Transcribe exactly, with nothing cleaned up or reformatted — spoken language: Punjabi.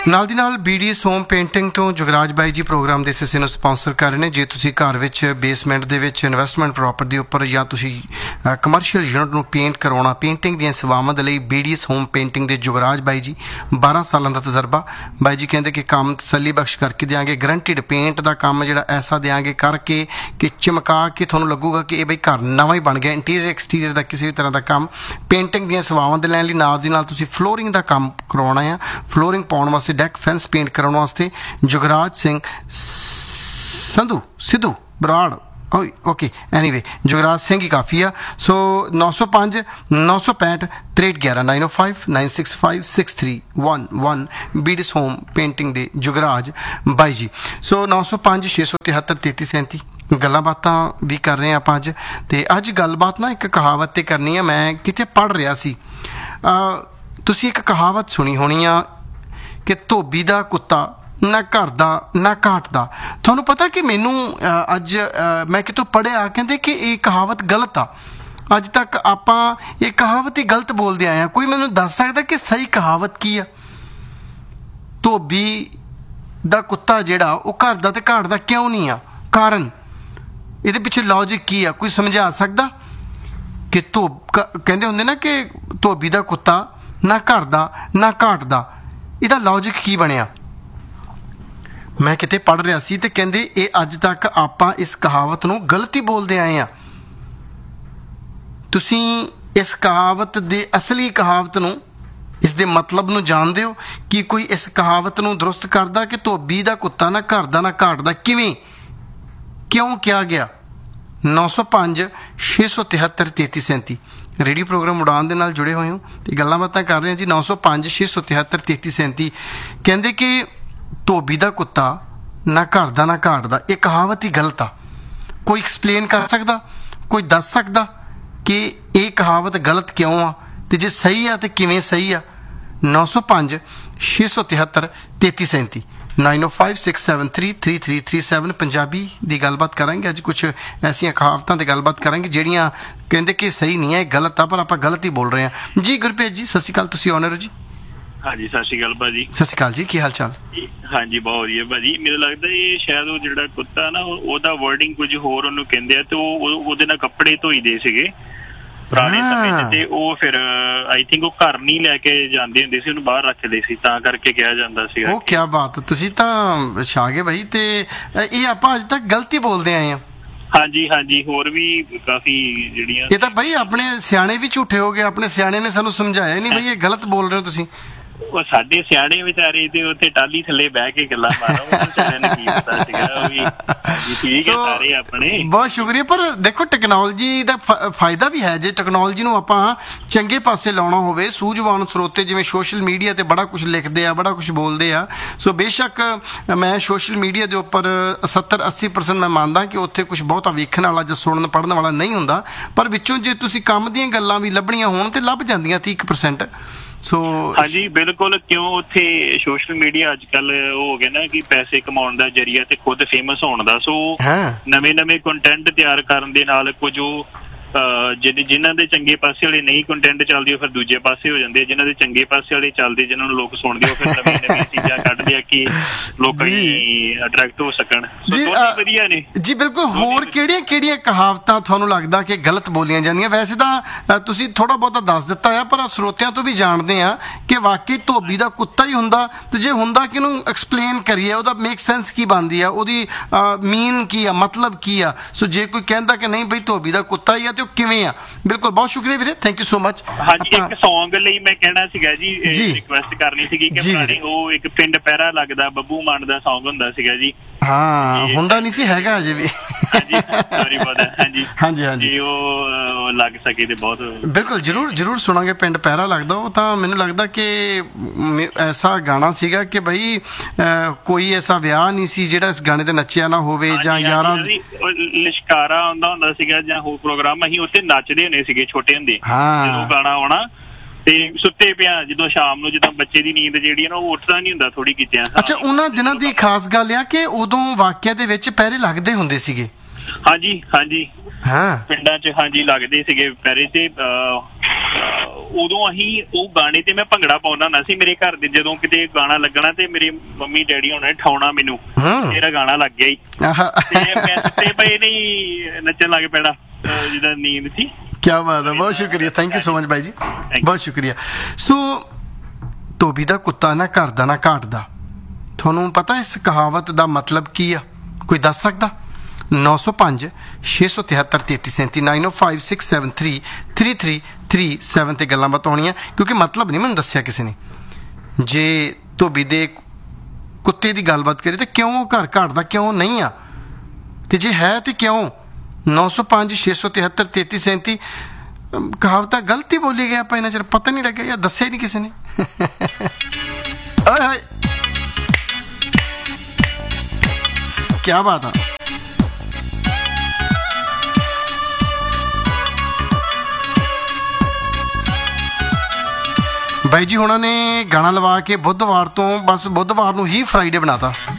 ਨਾਲ ਦੀ ਨਾਲ B D S home painting ਤੋਂ ਜੁਗਰਾਜ ਬਾਈ ਜੀ ਪ੍ਰੋਗਰਾਮ ਦੇ ਇਸ ਹਿੱਸੇ ਨੂੰ ਸਪਾਂਸਰ ਕਰ ਰਹੇ ਨੇ। ਜੇ ਤੁਸੀਂ ਘਰ ਵਿੱਚ ਬੇਸਮੈਂਟ ਦੇ ਵਿੱਚ ਇਨਵੈਸਟਮੈਂਟ ਪ੍ਰੋਪਰਟੀ ਉੱਪਰ ਜਾਂ ਤੁਸੀਂ ਕਮਰਸ਼ੀਅਲ ਯੂਨਿਟ ਨੂੰ ਪੇਂਟ ਕਰਵਾਉਣਾ, ਪੇਂਟਿੰਗ ਦੀਆਂ ਸੇਵਾਵਾਂ ਦੇ ਲਈ B D S home painting ਦੇ ਜੁਗਰਾਜ ਬਾਈ ਜੀ ਬਾਰਾਂ ਸਾਲਾਂ ਦਾ ਤਜਰਬਾ। ਬਾਈ ਜੀ ਕਹਿੰਦੇ ਕਿ ਕੰਮ ਤਸੱਲੀ ਬਖਸ਼ ਕਰਕੇ ਦਿਆਂਗੇ, ਗਰੰਟਿਡ ਪੇਂਟ ਦਾ ਕੰਮ ਜਿਹੜਾ ਐਸਾ ਦਿਆਂਗੇ ਕਰਕੇ ਕਿ ਚਮਕਾ ਕੇ ਤੁਹਾਨੂੰ ਲੱਗੂਗਾ ਕਿ ਇਹ ਬਈ ਘਰ ਨਵਾਂ ਹੀ ਬਣ ਗਿਆ। ਇੰਟੀਰੀਅਰ ਐਕਸਟੀਰੀਅਰ ਦਾ ਕਿਸੇ ਵੀ ਤਰ੍ਹਾਂ ਦਾ ਕੰਮ, ਪੇਂਟਿੰਗ ਦੀਆਂ ਸੇਵਾਵਾਂ ਦੇ ਲੈਣ ਲਈ ਨਾਲ ਦੀ ਨਾਲ ਤੁਸੀਂ ਫਲੋਰਿੰਗ ਦਾ ਕੰਮ ਕਰਵਾਉਣਾ ਆ, ਫਲੋਰਿੰਗ ਪਾਉਣ ਵਾਸਤੇ, ਡੈਕ ਫੈਂਸ ਪੇਂਟ ਕਰਾਉਣ ਵਾਸਤੇ ਜੁਗਰਾਜ ਸਿੰਘ ਸੰਧੂ ਸਿੱਧੂ ਬਰਾੜ ਓਕੇ ਐਨੀਵੇ ਜੁਗਰਾਜ ਸਿੰਘ ਹੀ ਕਾਫੀ ਆ। ਸੋ ਨੌ ਸੌ ਪੰਜ ਨੌ ਸੌ ਪੈਂਹਠ ਤ੍ਰੇਹਠ ਗਿਆਰਾਂ ਨਾਈਨ ਓ five nine six five six three one one B D S home painting ਦੇ ਜੁਗਰਾਜ ਬਾਈ ਜੀ। ਸੋ ਨੌ ਸੌ ਪੰਜ ਛੇ ਸੌ ਤਿਹੱਤਰ ਤੇਤੀ ਸੈਂਤੀ ਗੱਲਾਂ ਬਾਤਾਂ ਵੀ ਕਰ ਰਹੇ ਹਾਂ ਆਪਾਂ ਅੱਜ। ਅਤੇ ਅੱਜ ਗੱਲਬਾਤ ਨਾ ਇੱਕ ਕਹਾਵਤ 'ਤੇ ਕਰਨੀ ਆ। ਮੈਂ ਕਿਤੇ ਪੜ੍ਹ ਰਿਹਾ ਸੀ, ਤੁਸੀਂ ਇੱਕ ਕਹਾਵਤ ਸੁਣੀ ਹੋਣੀ ਆ ਕਿ ਧੋਬੀ ਦਾ ਕੁੱਤਾ ਨਾ ਘਰ ਦਾ ਨਾ ਘਾਟ ਦਾ। ਤੁਹਾਨੂੰ ਪਤਾ ਕਿ ਮੈਨੂੰ ਅੱਜ ਮੈਂ ਕਿਤੋਂ ਪੜ੍ਹਿਆ ਕਹਿੰਦੇ ਕਿ ਇਹ ਕਹਾਵਤ ਗਲਤ ਆ। ਅੱਜ ਤੱਕ ਆਪਾਂ ਇਹ ਕਹਾਵਤ ਹੀ ਗਲਤ ਬੋਲਦੇ ਆਏ ਹਾਂ। ਕੋਈ ਮੈਨੂੰ ਦੱਸ ਸਕਦਾ ਕਿ ਸਹੀ ਕਹਾਵਤ ਕੀ ਆ? ਧੋਬੀ ਦਾ ਕੁੱਤਾ ਜਿਹੜਾ ਉਹ ਘਰ ਦਾ ਤੇ ਘਾਟ ਦਾ ਕਿਉਂ ਨਹੀਂ ਆ? ਕਾਰਨ ਇਹਦੇ ਪਿੱਛੇ ਲੌਜਿਕ ਕੀ ਆ? ਕੋਈ ਸਮਝਾ ਸਕਦਾ? ਕਿ ਧੋ ਕਹਿੰਦੇ ਹੁੰਦੇ ਨਾ ਕਿ ਧੋਬੀ ਦਾ ਕੁੱਤਾ ਨਾ ਘਰ ਦਾ ਨਾ ਘਾਟ ਦਾ, ਇਹਦਾ ਲੌਜਿਕ ਕੀ ਬਣਿਆ? ਮੈਂ ਕਿਤੇ ਪੜ੍ਹ ਰਿਹਾ ਸੀ ਤੇ ਕਹਿੰਦੇ ਇਹ ਅੱਜ ਤੱਕ ਆਪਾਂ ਇਸ ਕਹਾਵਤ ਨੂੰ ਗਲਤ ਹੀ ਬੋਲਦੇ ਆਏ ਹਾਂ। ਤੁਸੀਂ ਇਸ ਕਹਾਵਤ ਦੇ ਅਸਲੀ ਕਹਾਵਤ ਨੂੰ, ਇਸ ਦੇ ਮਤਲਬ ਨੂੰ ਜਾਣਦੇ ਹੋ? ਕਿ ਕੋਈ ਇਸ ਕਹਾਵਤ ਨੂੰ ਦਰੁਸਤ ਕਰਦਾ ਕਿ ਧੋਬੀ ਦਾ ਕੁੱਤਾ ਨਾ ਘਰ ਦਾ ਨਾ ਘਾਟ ਦਾ ਕਿਵੇਂ, ਕਿਉਂ ਕਿਹਾ ਗਿਆ? ਨੌ ਸੌ ਪੰਜ ਛੇ ਸੌ ਤਿਹੱਤਰ ਤੇਤੀ ਸੈਂਤੀ ਰੇਡੀਓ ਪ੍ਰੋਗਰਾਮ ਉਡਾਨ ਦੇ ਨਾਲ ਜੁੜੇ ਹੋਏ ਹੋ ਅਤੇ ਗੱਲਾਂ ਬਾਤਾਂ ਕਰ ਰਹੇ ਹਾਂ ਜੀ। ਨੌ ਸੌ ਪੰਜ ਛੇ ਸੌ ਤਿਹੱਤਰ ਤੇਤੀ ਸੈਂਤੀ ਕਹਿੰਦੇ ਕਿ ਧੋਬੀ ਦਾ ਕੁੱਤਾ ਨਾ ਘਰ ਦਾ ਨਾ ਘਾਟ ਦਾ, ਇਹ ਕਹਾਵਤ ਹੀ ਗਲਤ ਆ। ਕੋਈ ਐਕਸਪਲੇਨ ਕਰ ਸਕਦਾ? ਕੋਈ ਦੱਸ ਸਕਦਾ ਕਿ ਇਹ ਕਹਾਵਤ ਗਲਤ ਕਿਉਂ ਆ ਅਤੇ ਜੇ ਸਹੀ ਆ ਤਾਂ ਕਿਵੇਂ ਸਹੀ ਆ? ਨੌ ਸੌ ਪੰਜ ਛੇ ਸੌ ਤਿਹੱਤਰ ਤੇਤੀ ਸੈਂਤੀ ਨਾਈਨ ਓ five six seven three three three three seven Punjabi ਦੀ ਗੱਲਬਾਤ ਕਰਾਂਗੇ ਅੱਜ। ਕੁਛ ਐਸੀਆਂ ਕਹਾਵਤਾਂ 'ਤੇ ਗੱਲਬਾਤ ਕਰਾਂਗੇ ਜਿਹੜੀਆਂ ਕਹਿੰਦੇ ਕਿ ਸਹੀ ਨਹੀਂ ਹੈ, ਇਹ ਗਲਤ ਆ, ਪਰ ਆਪਾਂ ਗਲਤ ਹੀ ਬੋਲ ਰਹੇ ਹਾਂ ਜੀ। ਗੁਰਪ੍ਰੀਤ ਜੀ ਸਤਿ ਸ਼੍ਰੀ ਅਕਾਲ, ਤੁਸੀਂ ਆਨਰ ਹੋ ਜੀ। ਹਾਂਜੀ ਸਤਿ ਸ਼੍ਰੀ ਅਕਾਲ ਭਾਜੀ। ਸਤਿ ਸ਼੍ਰੀ ਅਕਾਲ ਜੀ, ਕੀ ਹਾਲ ਚਾਲ? ਹਾਂਜੀ ਬਹੁਤ ਵਧੀਆ ਭਾਜੀ। ਮੈਨੂੰ ਲੱਗਦਾ ਇਹ ਸ਼ਾਇਦ ਉਹ ਜਿਹੜਾ ਕੁੱਤਾ ਨਾ ਉਹਦਾ ਵਰਡਿੰਗ ਕੁਝ ਹੋਰ ਉਹਨੂੰ ਕਹਿੰਦੇ ਆ, ਤੇ ਉਹ ਉਹਦੇ ਨਾਲ ਕੱਪੜੇ ਧੋਈਦੇ ਸੀਗੇ ਪੁਰਾਣੇ ਸਮੇਂ 'ਚ, ਤੇ ਉਹ ਫਿਰ ਆਈ ਥਿੰਕ ਉਹ ਘਰ ਨਹੀਂ ਲੈ ਕੇ ਜਾਂਦੇ ਹੁੰਦੇ ਸੀ, ਉਹਨੂੰ ਬਾਹਰ ਰੱਖਦੇ ਸੀ, ਤਾਂ ਕਰਕੇ ਕਿਹਾ ਜਾਂਦਾ ਸੀਗਾ। ਉਹ ਕਿਆ ਬਾਤ, ਤੁਸੀਂ ਤਾਂ ਛਾ ਗਏ ਭਾਈ। ਤੇ ਇਹ ਆਪਾਂ ਅੱਜ ਤੱਕ ਗਲਤੀ ਬੋਲਦੇ ਆਏ ਹਾਂ। ਹਾਂਜੀ ਹਾਂਜੀ, ਹੋਰ ਵੀ ਕਾਫੀ ਜਿਹੜੀਆਂ ਇਹ ਤਾਂ ਭਾਈ ਆਪਣੇ ਸਿਆਣੇ ਵੀ ਝੂਠੇ ਹੋ ਗਏ। ਆਪਣੇ ਸਿਆਣੇ ਨੇ ਸਾਨੂੰ ਸਮਝਾਇਆ ਨਹੀਂ ਬਈ ਇਹ ਗਲਤ ਬੋਲ ਰਹੇ ਹੋ ਤੁਸੀਂ। ਉਹ ਸਾਡੇ ਸਿਆਣੇ ਵਿਚਾਰੇ ਤੇ ਉੱਥੇ ਟਾਹਲੀ ਥੱਲੇ ਬਹਿ ਕੇ ਗੱਲਾਂ ਮਾਰੋ, ਨੇ ਕੀ ਪਤਾ ਸੀਗਾ। ਉਹ ਵੀ ਠੀਕ ਹੈ ਸਾਰੇ ਆਪਣੇ। ਬਹੁਤ ਸ਼ੁਕਰੀਆ। ਪਰ ਦੇਖੋ ਟੈਕਨੋਲੋਜੀ ਦਾ ਫਾਇਦਾ ਵੀ ਹੈ। ਜੇ ਟੈਕਨੋਲੋਜੀ ਨੂੰ ਆਪਾਂ ਚੰਗੇ ਪਾਸੇ ਲਾਉਣਾ ਹੋਵੇ, ਸੂਝਵਾਨ ਸਰੋਤੇ ਜਿਵੇਂ ਸੋਸ਼ਲ ਮੀਡੀਆ 'ਤੇ ਬੜਾ ਕੁਛ ਲਿਖਦੇ ਆ, ਬੜਾ ਕੁਛ ਬੋਲਦੇ ਆ। ਸੋ ਬੇਸ਼ੱਕ ਮੈਂ ਸੋਸ਼ਲ ਮੀਡੀਆ ਦੇ ਉੱਪਰ ਸੱਤਰ ਅੱਸੀ ਪਰਸੈਂਟ ਮੈਂ ਮੰਨਦਾ ਕਿ ਉੱਥੇ ਕੁਛ ਬਹੁਤਾ ਵੇਖਣ ਵਾਲਾ ਜਾਂ ਸੁਣਨ ਪੜ੍ਹਨ ਵਾਲਾ ਨਹੀਂ ਹੁੰਦਾ, ਪਰ ਵਿੱਚੋਂ ਜੇ ਤੁਸੀਂ ਕੰਮ ਦੀਆਂ ਗੱਲਾਂ ਵੀ ਲੱਭਣੀਆਂ ਹੋਣ ਤਾਂ ਲੱਭ ਜਾਂਦੀਆਂ ਤੀਹ ਕੁ ਪਰਸੈਂਟ। ਸੋ ਹਾਂਜੀ ਬਿਲਕੁਲ। ਕਿਉਂ ਉੱਥੇ ਸੋਸ਼ਲ ਮੀਡੀਆ ਅੱਜ ਕੱਲ ਉਹ ਹੋ ਗਿਆ ਨਾ ਕਿ ਪੈਸੇ ਕਮਾਉਣ ਦਾ ਜਰੀਆ ਤੇ ਖੁਦ ਫੇਮਸ ਹੋਣ ਦਾ। ਸੋ ਨਵੇਂ ਨਵੇਂ ਕੰਟੈਂਟ ਤਿਆਰ ਕਰਨ ਦੇ ਨਾਲ ਕੁਝ ਉਹ ਜਿਹਦੇ ਜਿਨ੍ਹਾਂ ਦੇ ਚੰਗੇ ਪਾਸੇ ਵਾਲੇ ਨਹੀਂ ਕੰਟੈਂਟ ਚੱਲਦੇ ਉਹ ਫਿਰ ਦੂਜੇ ਪਾਸੇ ਹੋ ਜਾਂਦੇ, ਜਿਨ੍ਹਾਂ ਦੇ ਚੰਗੇ ਪਾਸੇ ਵਾਲੇ ਚੱਲਦੇ ਜਿਹਨਾਂ ਨੂੰ ਲੋਕ ਸੁਣਦੇ ਉਹ ਫਿਰ ਨਵੀਂ ਨਵੀਂ ਚੀਜ਼ਾਂ ਕੱਢਦੇ ਆ ਕਿ ਲੋਕਾਂ ਅਟਰੈਕਟ ਹੋ ਸਕਣ। ਵਧੀਆ ਨੇ ਜੀ। ਬਿਲਕੁਲ। ਹੋਰ ਕਿਹੜੀਆਂ ਕਿਹੜੀਆਂ ਕਹਾਵਤਾਂ ਤੁਹਾਨੂੰ ਲੱਗਦਾ ਕਿ ਗਲਤ ਬੋਲੀਆਂ ਜਾਂਦੀਆਂ? ਵੈਸੇ ਤਾਂ ਤੁਸੀਂ ਥੋੜ੍ਹਾ ਬਹੁਤਾ ਦੱਸ ਦਿੱਤਾ ਆ, ਪਰ ਸਰੋਤਿਆਂ ਤੋਂ ਵੀ ਜਾਣਦੇ ਆ ਕਿ ਵਾਕਈ ਧੋਬੀ ਦਾ ਕੁੱਤਾ ਹੀ ਹੁੰਦਾ, ਤੇ ਜੇ ਹੁੰਦਾ ਕਿ ਇਹਨੂੰ ਐਕਸਪਲੇਨ ਕਰੀਏ, ਉਹਦਾ ਮੇਕ ਸੈਂਸ ਕੀ ਬਣਦੀ ਆ, ਉਹਦੀ ਮੀਨ ਕੀ ਆ, ਮਤਲਬ ਕੀ ਆ। ਸੋ ਜੇ ਕੋਈ ਕਹਿੰਦਾ ਕਿ ਨਹੀਂ ਬਈ ਧੋਬੀ ਦਾ ਕੁੱਤਾ ਹੀ ਆ ਤੇ ਉਹ ਕਿਵੇਂ ਆ? ਬਿਲਕੁਲ, ਬਹੁਤ ਸ਼ੁਕਰੀਆ ਵੀਰੇ, ਥੈਂਕ ਯੂ ਸੋ ਮਚ। ਹਾਂਜੀ, ਇੱਕ ਸੌਂਗ ਲਈ ਮੈਂ ਕਹਿਣਾ ਸੀਗਾ ਜੀ, ਰਿਕੁਐਸਟ ਕਰਨੀ ਸੀਗੀ ਕਿ ਪੁਰਾਣੇ ਉਹ ਇੱਕ ਪਿੰਡ ਪਹਿਰਾ ਲੱਗਦਾ ਬੱਬੂ ਮਾਨ ਦਾ ਸੌਂਗ ਹੁੰਦਾ ਸੀਗਾ ਜੀ। ਹਾਂ, ਹੁੰਦਾ ਨਹੀਂ ਸੀ, ਹੈਗਾ ਅਜੇ ਵੀ। ਹਾਂਜੀ ਸੌਰੀ ਬਹੁਤ ਹਾਂਜੀ ਹਾਂਜੀ ਹਾਂਜੀ, ਉਹ ਲੱਗ ਸਕੇ ਤੇ ਬਹੁਤ ਬਿਲਕੁਲ ਜ਼ਰੂਰ ਜ਼ਰੂਰ ਸੁਣਾਂਗੇ। ਪਿੰਡ ਪਹਿਰਾ ਲੱਗਦਾ, ਉਹ ਤਾਂ ਮੈਨੂੰ ਲੱਗਦਾ ਕਿ ਐਸਾ ਗਾਣਾ ਸੀਗਾ ਕਿ ਬਈ ਕੋਈ ਐਸਾ ਵਿਆਹ ਨਹੀਂ ਸੀ ਜਿਹੜਾ ਇਸ ਗਾਣੇ ਤੇ ਨੱਚਿਆ ਨਾ ਹੋਵੇ, ਜਾਂ ਯਾਰਾਂ ਲਿਸ਼ਕਾਰਾ ਆਉਂਦਾ ਹੁੰਦਾ ਸੀਗਾ ਜਾਂ ਹੋਰ ਪ੍ਰੋਗਰਾਮ ਅਸੀਂ ਉੱਥੇ ਨੱਚਦੇ ਹੁੰਦੇ ਸੀਗੇ ਛੋਟੇ ਹੁੰਦੇ, ਜਦੋਂ ਗਾਣਾ ਆਉਣਾ ਤੇ ਸੁੱਤੇ ਪਿਆ ਜਦੋਂ ਸ਼ਾਮ ਨੂੰ, ਜਦੋਂ ਬੱਚੇ ਦੀ ਨੀਂਦ ਜਿਹੜੀ ਹੈ ਨਾ ਉਹ ਉੱਠਦਾ ਨਹੀਂ ਹੁੰਦਾ ਥੋੜੀ ਕੀਤਿਆਂ। ਅੱਛਾ, ਉਹਨਾਂ ਦਿਨਾਂ ਦੀ ਖਾਸ ਗੱਲ ਆ ਕਿ ਉਦੋਂ ਵਾਕਿਆ ਦੇ ਵਿੱਚ ਪਹਿਰੇ ਲੱਗਦੇ ਹੁੰਦੇ ਸੀਗੇ। ਹਾਂਜੀ ਹਾਂਜੀ, ਹਾਂ, ਪਿੰਡਾਂ 'ਚ ਹਾਂਜੀ ਲੱਗਦੇ ਸੀਗੇ ਪਹਿਰੇ। ਤੇ ਉਦੋਂ ਅਸੀਂ ਉਹ ਗਾਣੇ ਤੇ ਮੈਂ ਭੰਗੜਾ ਪਾਉਂਦਾ ਹੁੰਦਾ ਸੀ। ਮੇਰੇ ਘਰ ਦੇ ਜਦੋਂ ਕਿਤੇ ਗਾਣਾ ਲੱਗਣਾ ਤੇ ਮੇਰੇ ਮੰਮੀ ਡੈਡੀ ਹੋਣਾ ਠਾਉਣਾ ਮੈਨੂੰ, ਮੇਰਾ ਗਾਣਾ ਲੱਗ ਗਿਆ ਹੀ ਤੇ ਮੈਂ ਸੁੱਤੇ ਪਏ ਨਹੀਂ ਨੱਚਣ ਲੱਗ ਪੈਣਾ ਜਿੱਦਾਂ ਨੀਂਦ ਸੀ। क्या बात है, बहुत शुक्रिया, थैंक यू सो मच भाई जी, बहुत शुक्रिया। सो ਧੋਬੀ ਦਾ ਕੁੱਤਾ ਨਾ ਘਰ ਦਾ ਨਾ ਘਾਟ ਦਾ, ਤੁਹਾਨੂੰ ਪਤਾ ਇਸ ਕਹਾਵਤ ਦਾ ਮਤਲਬ ਕੀ ਆ? ਕੋਈ ਦੱਸ ਸਕਦਾ? ਨੌ ਸੌ ਪੰਜ ਛੇ ਸੌ ਤਿਹੱਤਰ ਤੇਤੀ ਸੈਂਤੀ ਨਾਈਨ ਓ five six seven three three three three seven 'ਤੇ ਗੱਲਾਂ ਬਾਤਾਂ ਹੋਣੀਆਂ, ਕਿਉਂਕਿ ਮਤਲਬ ਨਹੀਂ ਮੈਨੂੰ ਦੱਸਿਆ ਕਿਸੇ ਨੇ। ਜੇ ਧੋਬੀ ਦੇ ਕੁੱਤੇ ਦੀ ਗੱਲਬਾਤ ਕਰੀਏ ਤਾਂ ਕਿਉਂ ਘਰ ਘਾਟ ਦਾ ਕਿਉਂ ਨਹੀਂ ਆ, ਤੇ ਜੇ ਹੈ ਤੇ ਕਿਉਂ? ਨੌ ਸੌ ਪੰਜ ਛੇ ਸੌ ਤਿਹੱਤਰ ਤੇਤੀ ਸੈਂਤੀ ਕਹਾਵਤਾਂ ਗਲਤੀ ਬੋਲੀ ਗਿਆ, ਆਪਾਂ ਇਹਨਾਂ ਚਿਰ ਪਤਾ ਨਹੀਂ ਲੱਗਿਆ ਜਾਂ ਦੱਸਿਆ ਨਹੀਂ ਕਿਸੇ ਨੇ। ਓਏ ਕਿਆ ਬਾਤ ਆ। ਬਾਈ ਜੀ ਹੁਣਾਂ ਨੇ ਗਾਣਾ ਲਵਾ ਕੇ ਬੁੱਧਵਾਰ ਤੋਂ ਬਸ ਬੁੱਧਵਾਰ ਨੂੰ ਹੀ ਫਰਾਈਡੇ ਬਣਾਤਾ।